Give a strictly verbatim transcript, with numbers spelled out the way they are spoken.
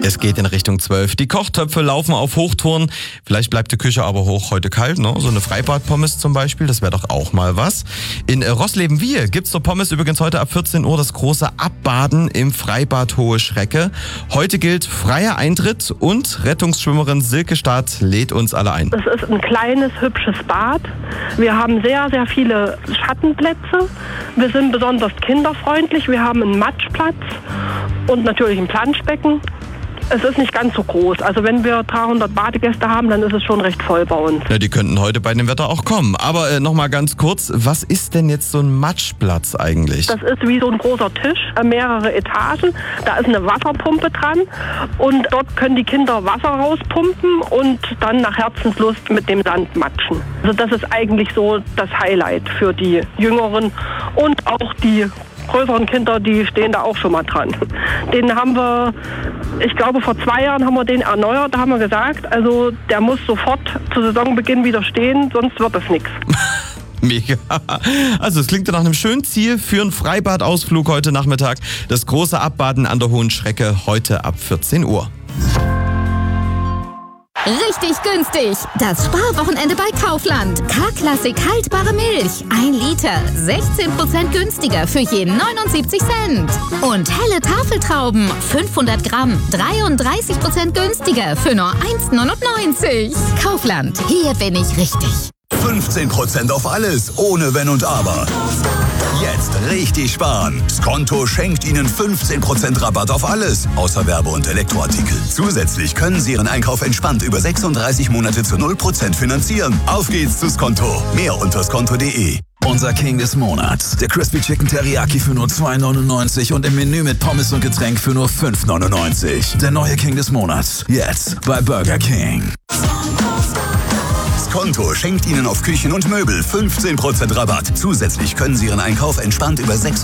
Es geht in Richtung zwölf. Die Kochtöpfe laufen auf Hochtouren. Vielleicht bleibt die Küche aber hoch heute kalt, ne? So eine Freibad-Pommes zum Beispiel, das wäre doch auch mal was. In äh, Rossleben-Wiehe gibt's zur Pommes übrigens heute ab vierzehn Uhr das große Abbaden im Freibad Hohe Schrecke. Heute gilt freier Eintritt und Rettungsschwimmerin Silke Staat lädt uns alle ein. Es ist ein kleines, hübsches Bad. Wir haben sehr, sehr viele Schattenplätze. Wir sind besonders kinderfreundlich. Wir haben einen Matschplatz und natürlich ein Planschbecken. Es ist nicht ganz so groß. Also wenn wir dreihundert Badegäste haben, dann ist es schon recht voll bei uns. Ja, die könnten heute bei dem Wetter auch kommen. Aber äh, nochmal ganz kurz, was ist denn jetzt so ein Matschplatz eigentlich? Das ist wie so ein großer Tisch, mehrere Etagen. Da ist eine Wasserpumpe dran und dort können die Kinder Wasser rauspumpen und dann nach Herzenslust mit dem Sand matschen. Also das ist eigentlich so das Highlight für die Jüngeren und auch die größeren Kinder, die stehen da auch schon mal dran. Den haben wir, ich glaube vor zwei Jahren haben wir den erneuert, da haben wir gesagt, also der muss sofort zu Saisonbeginn wieder stehen, sonst wird das nichts. Mega. Also es klingt ja nach einem schönen Ziel für einen Freibadausflug heute Nachmittag. Das große Abbaden an der Hohen Schrecke heute ab vierzehn Uhr. Richtig günstig. Das Sparwochenende bei Kaufland. K-Klassik haltbare Milch. Ein Liter. sechzehn Prozent günstiger für jeden neunundsiebzig Cent. Und helle Tafeltrauben. fünfhundert Gramm. dreiunddreißig Prozent günstiger für nur eins neunundneunzig. Kaufland. Hier bin ich richtig. fünfzehn Prozent auf alles, ohne Wenn und Aber. Jetzt richtig sparen. Skonto schenkt Ihnen fünfzehn Prozent Rabatt auf alles, außer Werbe- und Elektroartikel. Zusätzlich können Sie Ihren Einkauf entspannt über sechsunddreißig Monate zu null Prozent finanzieren. Auf geht's zu Skonto. Mehr unter skonto punkt de. Unser King des Monats. Der Crispy Chicken Teriyaki für nur zwei neunundneunzig und im Menü mit Pommes und Getränk für nur fünf neunundneunzig. Der neue King des Monats. Jetzt bei Burger King. Skonto schenkt Ihnen auf Küchen und Möbel fünfzehn Prozent Rabatt. Zusätzlich können Sie Ihren Einkauf entspannt über sechsunddreißig